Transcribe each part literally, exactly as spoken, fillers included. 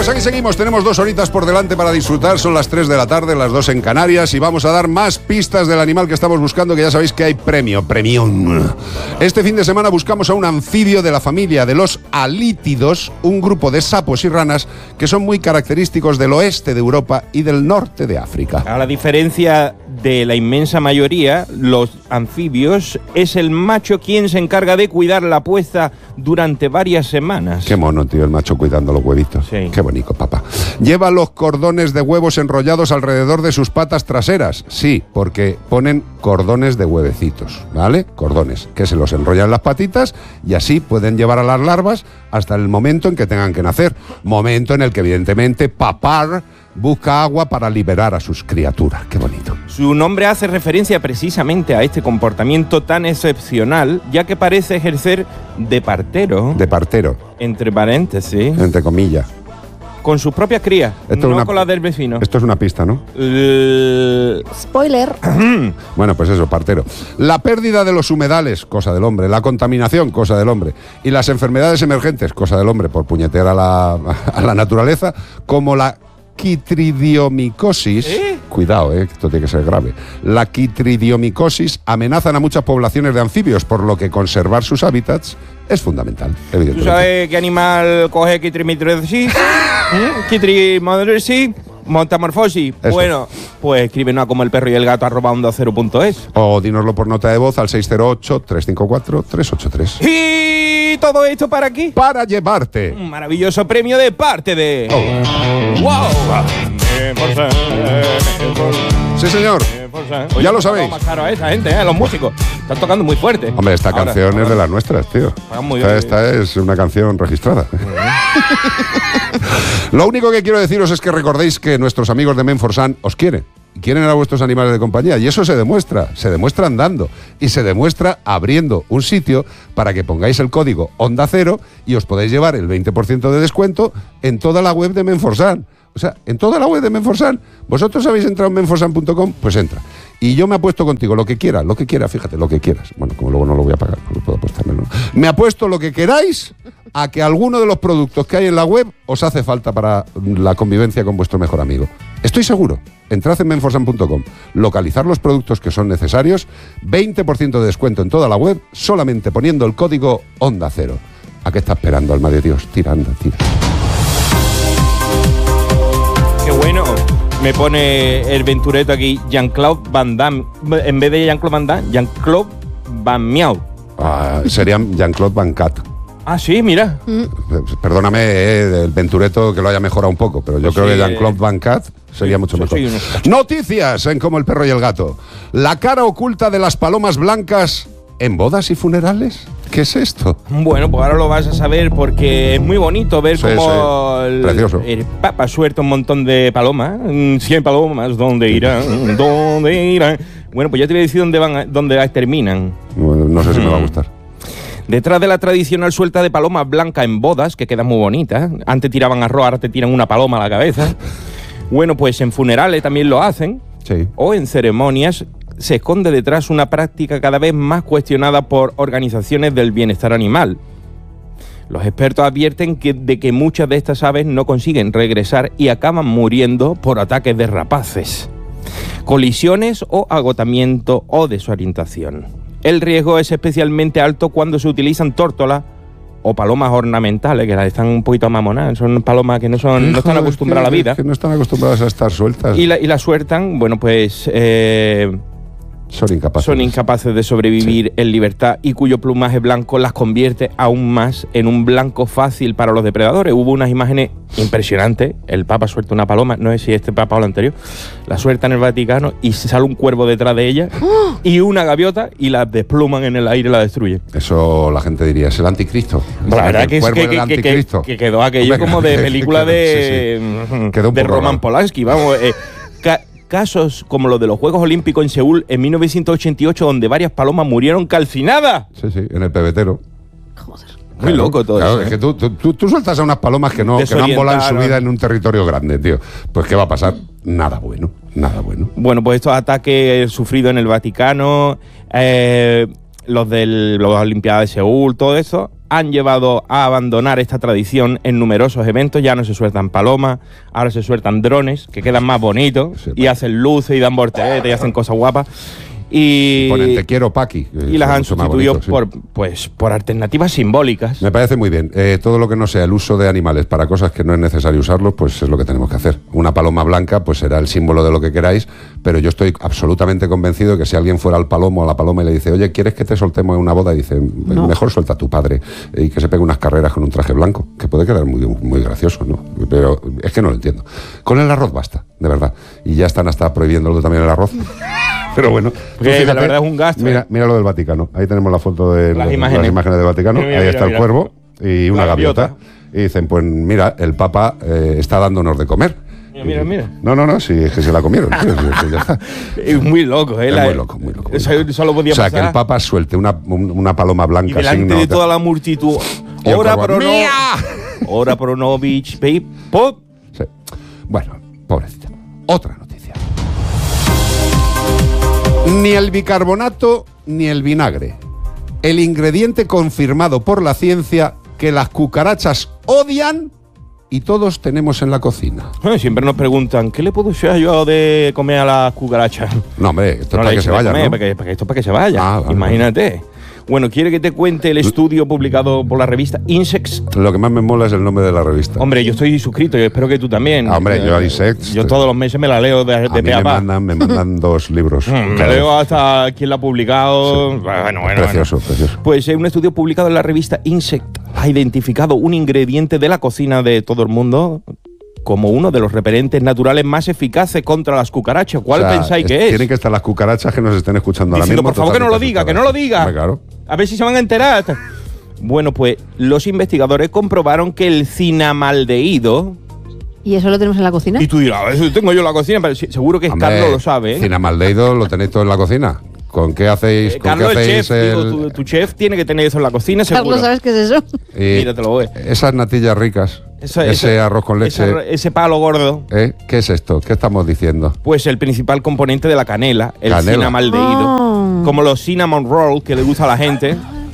pues aquí seguimos, tenemos dos horitas por delante para disfrutar, son las tres de la tarde, las dos en Canarias, y vamos a dar más pistas del animal que estamos buscando, que ya sabéis que hay premio, premión. Este fin de semana buscamos a un anfibio de la familia de los alítidos, un grupo de sapos y ranas que son muy característicos del oeste de Europa y del norte de África. A la diferencia de la inmensa mayoría, los anfibios es el macho quien se encarga de cuidar la puesta durante varias semanas. Qué mono, tío, el macho cuidando los huevitos. Sí. Qué bonito, papá. Lleva los cordones de huevos enrollados alrededor de sus patas traseras. Sí, porque ponen cordones de huevecitos, ¿vale? Cordones, que se los enrollan las patitas y así pueden llevar a las larvas hasta el momento en que tengan que nacer. Momento en el que, evidentemente, papar busca agua para liberar a sus criaturas. Qué bonito. Su nombre hace referencia precisamente a este comportamiento tan excepcional, ya que parece ejercer de partero. De partero. Entre paréntesis. Entre comillas. Con sus propias crías, esto no una, con las del vecino. Esto es una pista, ¿no? L... Spoiler. Bueno, pues eso, partero. La pérdida de los humedales, cosa del hombre. La contaminación, cosa del hombre. Y las enfermedades emergentes, cosa del hombre, por puñetear a la, a la naturaleza, como la quitridiomicosis, ¿Eh? Cuidado, eh, esto tiene que ser grave. La quitridiomicosis amenazan a muchas poblaciones de anfibios, por lo que conservar sus hábitats es fundamental, evidentemente. ¿Tú sabes qué animal coge quitrimidrosis? Quitrimidrosis, montamorfosis. Eso. Bueno, pues escríbenos a como el perro y el gato arroba onda cero punto es. O dínoslo por nota de voz al seis cero ocho, tres cinco cuatro, tres ocho tres. Y todo esto para aquí. Para llevarte Un maravilloso premio de parte de... Oh. ¡Wow! Sí, señor. Oye, Ya lo sabéis. Más caro a esa gente, ¿eh? Los músicos. Están tocando muy fuerte. Hombre, esta Ahora, canción ahora. es de las nuestras, tío. Ah, muy Esta, bien. esta es una canción registrada. Lo único que quiero deciros es que recordéis que nuestros amigos de Menforsan os quieren. Quieren a vuestros animales de compañía. Y eso se demuestra. Se demuestra andando. Y se demuestra abriendo un sitio para que pongáis el código Onda Cero y os podéis llevar el veinte por ciento de descuento en toda la web de Menforsan. O sea, en toda la web de Menforsan. ¿Vosotros habéis entrado en menforsan punto com? Pues entra. Y yo me apuesto contigo, lo que quieras, lo que quieras, fíjate, lo que quieras. Bueno, como luego no lo voy a pagar, no puedo apostármelo. Me apuesto lo que queráis a que alguno de los productos que hay en la web os hace falta para la convivencia con vuestro mejor amigo. Estoy seguro. Entrad en menforsan punto com, localizar los productos que son necesarios, veinte por ciento de descuento en toda la web, solamente poniendo el código Onda Cero. ¿A qué está esperando, alma de Dios? Tira, anda, tira. Qué bueno. Me pone el ventureto aquí, Jean-Claude Van Damme. En vez de Jean-Claude Van Damme, Jean-Claude Van Miau. Ah, serían Jean-Claude Van Cat. Ah, sí, mira. Mm. Perdóname, eh, el ventureto que lo haya mejorado un poco, pero yo Pues creo sí, que Jean-Claude eh, Van Cat sería sí, mucho sí, mejor. soy unos Noticias en Como el perro y el gato. La cara oculta de las palomas blancas en bodas y funerales. ¿Qué es esto? Bueno, pues ahora lo vas a saber porque es muy bonito ver Sí, cómo sí. el, Precioso. el Papa suelta un montón de palomas. Mm, cien palomas, ¿dónde irán? ¿Dónde irán? Bueno, pues ya te voy a decir dónde van, a- dónde las terminan. Bueno, no sé si me va a gustar. Detrás de la tradicional suelta de palomas blancas en bodas, que quedan muy bonitas. Antes tiraban arroz, ahora te tiran una paloma a la cabeza. Bueno, pues en funerales también lo hacen. Sí. O en ceremonias se esconde detrás una práctica cada vez más cuestionada por organizaciones del bienestar animal. Los expertos advierten que, de que muchas de estas aves no consiguen regresar y acaban muriendo por ataques de rapaces, colisiones o agotamiento o desorientación. El riesgo es especialmente alto cuando se utilizan tórtolas o palomas ornamentales, que las están un poquito mamonadas, son palomas que no, son, no están Joder, acostumbradas a la que- vida. Que no están acostumbradas a estar sueltas. Y la, y la sueltan, bueno, pues eh, Son incapaces. son incapaces de sobrevivir en libertad y cuyo plumaje blanco las convierte aún más en un blanco fácil para los depredadores. Hubo unas imágenes impresionantes. El Papa suelta una paloma, no sé si este Papa o el anterior, la suelta en el Vaticano y sale un cuervo detrás de ella y una gaviota y la despluman en el aire y la destruyen. Eso la gente diría, es el anticristo. La verdad El que, es cuervo que, del que, que, anticristo. que quedó aquello Hombre, como de película quedó- de, sí, sí. Quedó un de poco Roman raro. Polanski, vamos. eh, ca- casos como los de los Juegos Olímpicos en Seúl en mil novecientos ochenta y ocho, donde varias palomas murieron calcinadas. Sí, sí, en el pebetero. Joder. Muy loco todo claro, eso, es ¿eh? que tú, tú, tú- tú sueltas a unas palomas que no, que no han volado en su Desorientaron. vida en un territorio grande, tío. Pues ¿qué va a pasar? Nada bueno, nada bueno. Bueno, pues estos ataques sufridos en el Vaticano, eh, los de las Olimpiadas de Seúl, todo eso, han llevado a abandonar esta tradición en numerosos eventos. Ya no se sueltan palomas, ahora se sueltan drones, que quedan más bonitos, sí, y hacen luces y dan volteretas y hacen cosas guapas. Y ponen te quiero Paqui. Y las han sustituido bonito, por, sí. pues, por alternativas simbólicas. Me parece muy bien. Eh, todo lo que no sea el uso de animales para cosas que no es necesario usarlos, pues es lo que tenemos que hacer. Una paloma blanca, pues será el símbolo de lo que queráis, pero yo estoy absolutamente convencido de que si alguien fuera al palomo o a la paloma y le dice, oye, ¿quieres que te soltemos en una boda? Y dice, no. mejor suelta a tu padre y que se pegue unas carreras con un traje blanco, que puede quedar muy, muy gracioso, ¿no? Pero es que no lo entiendo. Con el arroz basta, de verdad. Y ya están hasta prohibiéndolo también el arroz. Pero bueno, fíjate, la verdad es un gasto. Mira, mira lo del Vaticano. Ahí tenemos la foto de las, las, imágenes. las imágenes del Vaticano. Mira, Ahí mira, está mira. el cuervo y una la gaviota. gaviota. Y dicen, pues mira, el Papa eh, está dándonos de comer. Mira, mira, mira. No, no, no, sí, es que se la comieron. Tío, es, que ya está. Es muy loco, ¿eh? Es La, muy loco, muy loco. Muy eso loco. solo podía o sea, pasar. que el Papa suelte una, una paloma blanca. Y delante signo de toda la multitud. Ora pro no. Ora pro nobis pop. Sí. Bueno, pobrecita. Otra noticia. Ni el bicarbonato ni el vinagre. El ingrediente confirmado por la ciencia que las cucarachas odian y todos tenemos en la cocina. Siempre nos preguntan, ¿qué le puedo echar yo de comer a las cucarachas? No, hombre, esto no es para que se vaya, ¿no? Para que, para que esto es para que se vaya. Ah, vale, imagínate. Vale. Bueno, ¿quiere que te cuente el estudio publicado por la revista Insects? Lo que más me mola es el nombre de la revista. Hombre, yo estoy suscrito, yo espero que tú también. Ah, hombre, yo a Insects. Yo todos los meses me la leo de, de a mí pe a me pa. mandan, me mandan dos libros. Me leo hasta quién la ha publicado. Sí. Bueno, bueno, precioso, bueno. precioso. Pues eh, un estudio publicado en la revista Insect ha identificado un ingrediente de la cocina de todo el mundo como uno de los repelentes naturales más eficaces contra las cucarachas. ¿Cuál o sea, pensáis es, que es? Tienen que estar las cucarachas que nos estén escuchando Diciendo, ahora mismo. por favor, que no lo diga, que no lo diga. Hombre, claro. A ver si se van a enterar. Bueno, pues los investigadores comprobaron que el cinamaldehído... ¿Y eso lo tenemos en la cocina? Y tú dirás, eso tengo yo en la cocina, pero seguro que Hombre, Carlos lo sabe, ¿eh? Cinamaldehído lo tenéis todo en la cocina. ¿Con qué hacéis? Eh, ¿con Carlos, qué el hacéis chef, el... digo, tu, tu chef tiene que tener eso en la cocina, seguro. Carlos, ¿sabes qué es eso? Y Mira, te lo voy. esas natillas ricas, Esa, ese esa, arroz con leche. esa, ese palo gordo. ¿Eh? ¿Qué es esto? ¿Qué estamos diciendo? Pues el principal componente de la canela, el Canela. cinamaldehído. Oh. Como los cinnamon roll que le gusta a la gente.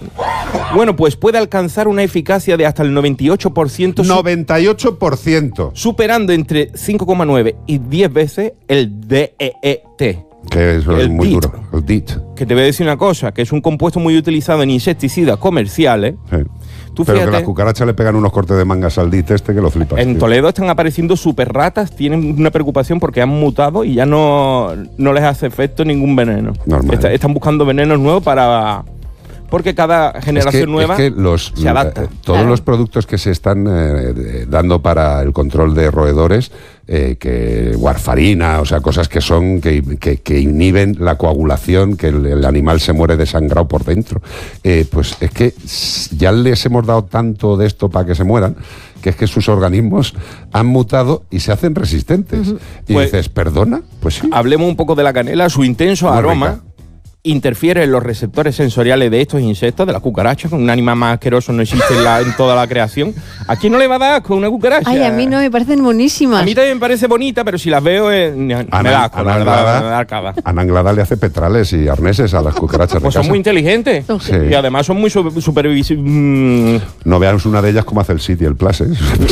Bueno, pues puede alcanzar una eficacia de hasta el noventa y ocho por ciento. noventa y ocho por ciento. Superando entre cinco coma nueve y diez veces el D E E T. Que eso es El muy D I T. duro. El D I T. Que te voy a decir una cosa, que es un compuesto muy utilizado en insecticidas comerciales. Sí. Tú Pero fíjate, que las cucarachas le pegan unos cortes de mangas al D I T este que lo flipas. en tío. Toledo están apareciendo super ratas, tienen una preocupación porque han mutado y ya no, no les hace efecto ningún veneno. Normal. Está- están buscando venenos nuevos para... Porque cada generación es que, nueva es que los, se adapta. eh, todos Claro. los productos que se están eh, dando para el control de roedores, eh, que warfarina, o sea, cosas que son que, que, que inhiben la coagulación, que el, el animal se muere desangrado por dentro, eh, pues es que s- ya les hemos dado tanto de esto para que se mueran, que es que sus organismos han mutado y se hacen resistentes. Uh-huh. Y Pues- dices, ¿perdona? Pues sí. Hablemos un poco de la canela. Su intenso Muy aroma rica. interfiere en los receptores sensoriales de estos insectos, de las cucarachas. Un animal más asqueroso no existe en, la- en toda la creación. ¿A quién no le va a dar asco una cucaracha? Ay, a mí no, me parecen buenísimas. A mí también me parece bonita, pero si las veo, eh, me Ana- da asco, la Ana verdad, Anglada- me da arcada. Ana Anglada le hace petrales y arneses a las cucarachas Pues de son casa. muy inteligentes. Sí. Y además son muy supervisivos. No veamos una de ellas como hace el City, el Plus, ¿eh?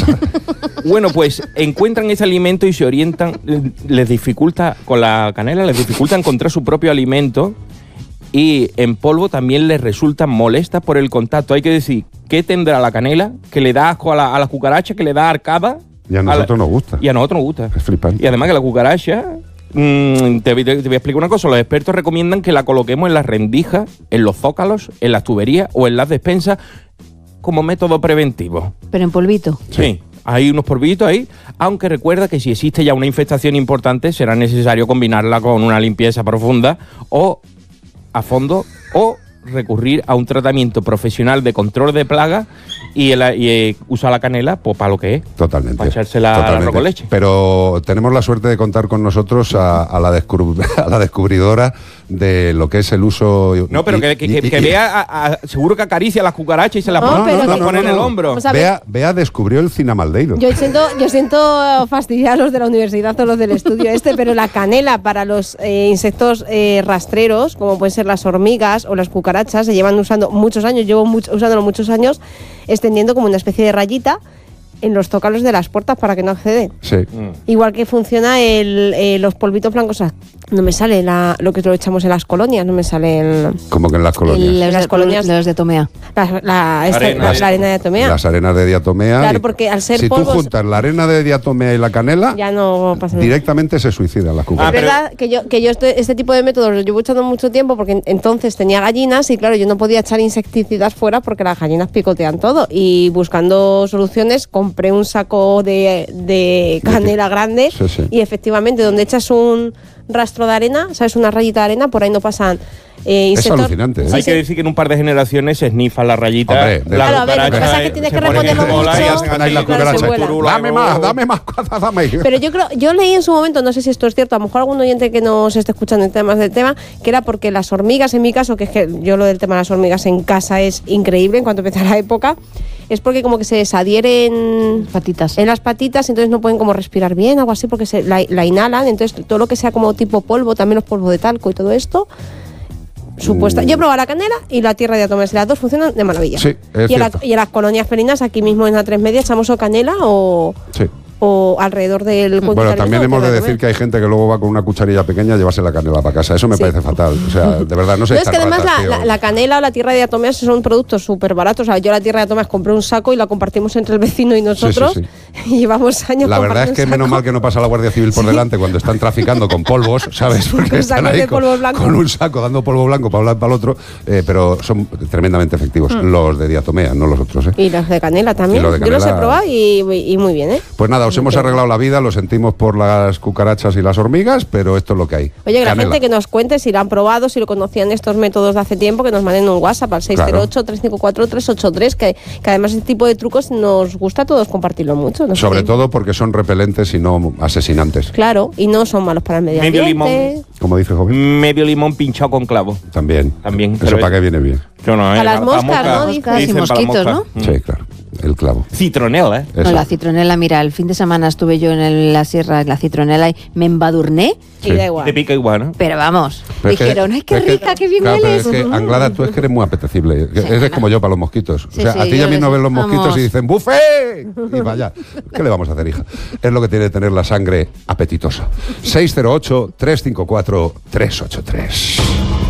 Bueno, pues encuentran ese alimento y se orientan, eh, les dificulta, con la canela, les dificulta encontrar su propio alimento y en polvo también les resulta molesta por el contacto. Hay que decir, ¿qué tendrá la canela? Que le da asco a la, a la cucaracha, que le da arcada. Y a nosotros nos gusta. Y a nosotros nos gusta. Es flipante. Y además que la cucaracha... mm, te, te- te voy a explicar una cosa. Los expertos recomiendan que la coloquemos en las rendijas, en los zócalos, en las tuberías o en las despensas como método preventivo. Pero en polvito. Sí, hay unos polvitos ahí, aunque recuerda que si existe ya una infestación importante será necesario combinarla con una limpieza profunda o a fondo o recurrir a un tratamiento profesional de control de plagas y, el, y eh, usar la canela pues para lo que es. Totalmente. Para echársela al totalmente. arroz con leche. Pero tenemos la suerte de contar con nosotros a, a, la, descubri- a la descubridora de lo que es el uso... No, pero que, que, y- que, y- que vea, a- a- seguro que acaricia a las cucarachas y se las No, pone, pero se las que- pone en no, el no. hombro. O sea, a ver- Bea, Bea descubrió el cinamaldehído. Yo siento, yo siento fastidiar a los de la universidad o los del estudio este, pero la canela para los eh, insectos eh, rastreros, como pueden ser las hormigas o las cucarachas, cucarachas se llevan usando muchos años, llevo mucho, usándolo muchos años, extendiendo como una especie de rayita en los zócalos de las puertas para que no acceden. Sí. Mm. Igual que funciona el, eh, los polvitos blancos. O sea, no me sale la, lo que lo echamos en las colonias, no me sale el, Como que en las colonias. El- los, Las de- colonias- los de Tomea. la, la, esta- Arena. la- la arena de atomea. Las arenas de diatomea. Claro, y- porque al ser si polvos- tú juntas la arena de diatomea y la canela, Ya no pasa nada. directamente se suicidan las Ah, Es cucarachas. pero- verdad que yo, que yo este, este tipo de métodos los llevo echando mucho tiempo porque en- entonces tenía gallinas y claro, yo no podía echar insecticidas fuera porque las gallinas picotean todo. Y buscando soluciones compré un saco de, de canela grande Sí, sí. y efectivamente donde echas un rastro de arena, ¿sabes? Una rayita de arena, por ahí no pasan eh, Es insectos. alucinante, ¿eh? Hay Sí, que sí. decir que en un par de generaciones se snifan la rayita. Hombre, de- la Claro, a ver, lo que cucaracha, pasa es que tienes se que ponen reponerlo en bola y mucho. hacen Están ahí así, las claro, se cucarachas. vuela. turula, Dame luego- más, dame más, dame. Pero yo creo, yo leí en su momento, no sé si esto es cierto, a lo mejor algún oyente que nos esté escuchando en temas del tema, que era porque las hormigas, en mi caso, que es que yo lo del tema de las hormigas en casa es increíble en cuanto empieza la época, es porque como que se desadhieren Patitas. en las patitas, entonces no pueden como respirar bien, algo así, porque se la, la inhalan, entonces todo lo que sea como tipo polvo, también los polvos de talco y todo esto. Supuesta. Yo he probado la canela y la tierra de átomos y las dos funcionan de maravilla. Sí, es y, en la- cierto. y en las colonias felinas, aquí mismo en la tres media, echamos o canela o, Sí. o alrededor del cuenco Bueno, italiano, también hemos de tierra decir que hay gente que luego va con una cucharilla pequeña a llevarse la canela para casa. Eso me Sí. parece fatal. O sea, de verdad, no sé. No, es que además la, la- la canela o la tierra de diatomeas son productos súper baratos. O sea, yo la tierra de diatomeas compré un saco y la compartimos entre el vecino y nosotros. sí. Y llevamos años La verdad es que compartiendo un menos saco. mal que no pasa la Guardia Civil por delante cuando están traficando con polvos, ¿sabes? Porque Con están sacos ahí de con, polvo blanco. con un saco dando polvo blanco para un lado y para el otro, eh, pero son tremendamente efectivos. Los de diatomea, no los otros, ¿eh? Y los de canela también. Y los de Yo los he canela- probado y, y muy bien, ¿eh? Pues nada, os hemos arreglado la vida, lo sentimos por las cucarachas y las hormigas, pero esto es lo que hay. Oye, que la Canela. gente que nos cuente si lo han probado, si lo conocían estos métodos de hace tiempo, que nos manden un WhatsApp al seis cero ocho, tres cinco cuatro, tres ocho tres, que, que además este tipo de trucos nos gusta a todos compartirlo mucho. No sé Sobre si- todo porque son repelentes y no asesinantes. Claro, y no son malos para el medio Medio ambiente. limón. Como dice joven. Medio limón pinchado con clavo. También. También, Eso pero para es- qué viene bien. Yo no, A eh, las pa- moscas, moscas. ¿no? Moscas y Dicen para mosquitos, moscas. ¿no? Mm. Sí, claro. El clavo. Citronela, ¿eh? No, Eso. la citronela, mira, el fin de semana estuve yo en el- la sierra, en la citronela y me embadurné, Y da igual. Te pica igual, ¿no? pero vamos, Pero es que- dijeron, ¡ay, qué es que- rica, qué bien claro, pero hueles! es que, Anglada, tú es que eres muy apetecible. Sí, eres bueno. como yo para los mosquitos. Sí, o sea, sí, a ti y a yo mí les- nos ven los mosquitos vamos. y dicen ¡buffet! Y vaya, ¿qué le vamos a hacer, hija? Es lo que tiene tener la sangre apetitosa. seis cero ocho, tres cinco cuatro, tres ocho tres.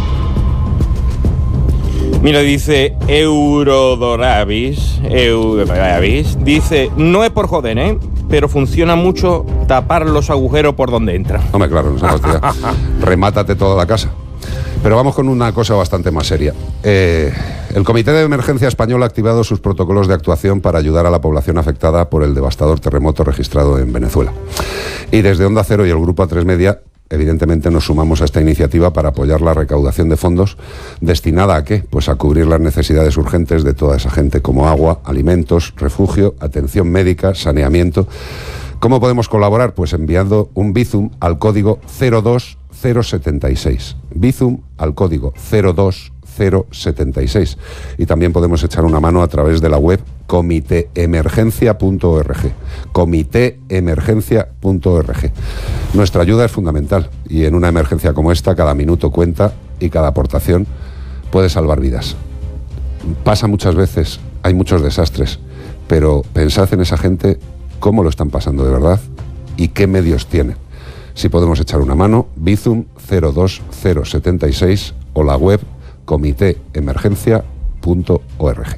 Mira, dice Eurodoravis, Eurodoravis, dice, no es por joder, ¿eh? Pero funciona mucho tapar los agujeros por donde entra. Hombre, claro, no se hostia. Remátate toda la casa. Pero vamos con una cosa bastante más seria. Eh, el Comité de Emergencia Español ha activado sus protocolos de actuación para ayudar a la población afectada por el devastador terremoto registrado en Venezuela. Y desde Onda Cero y el Grupo A tres Media, evidentemente nos sumamos a esta iniciativa para apoyar la recaudación de fondos destinada a ¿qué? Pues a cubrir las necesidades urgentes de toda esa gente, como agua, alimentos, refugio, atención médica, saneamiento. ¿Cómo podemos colaborar? Pues enviando un Bizum al código cero dos cero siete seis. Bizum al código cero dos cero siete seis. Y también podemos echar una mano a través de la web comiteemergencia punto org. comiteemergencia punto org. Nuestra ayuda es fundamental y en una emergencia como esta cada minuto cuenta y cada aportación puede salvar vidas. Pasa muchas veces, hay muchos desastres, pero pensad en esa gente, cómo lo están pasando de verdad y qué medios tienen. Si podemos echar una mano, Bizum cero dos cero siete seis o la web comiteemergencia punto org.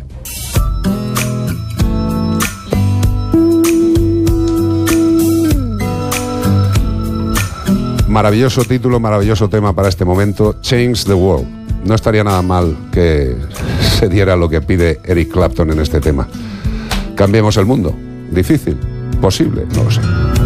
Maravilloso título, maravilloso tema para este momento, Change the World. No estaría nada mal que se diera lo que pide Eric Clapton en este tema. Cambiemos el mundo. ¿Difícil? ¿Posible? No lo sé.